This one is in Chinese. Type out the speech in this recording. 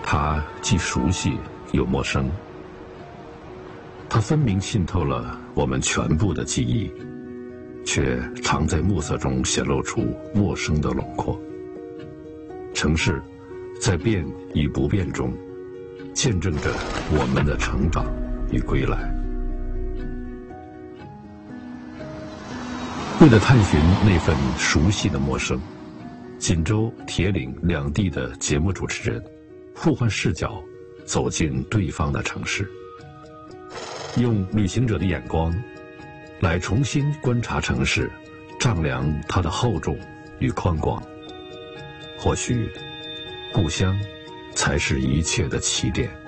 它既熟悉又陌生，它分明浸透了我们全部的记忆，却常在暮色中显露出陌生的轮廓。城市在变与不变中，见证着我们的成长与归来。为了探寻那份熟悉的陌生，锦州、铁岭两地的节目主持人互换视角，走进对方的城市，用旅行者的眼光来重新观察城市，丈量它的厚重与宽广。或许故乡才是一切的起点。